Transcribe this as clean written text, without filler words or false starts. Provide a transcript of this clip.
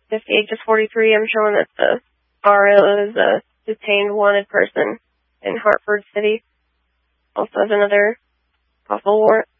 58 to 43, I'm showing that the RO is a detained wanted person in Hartford City. Also has another possible warrant.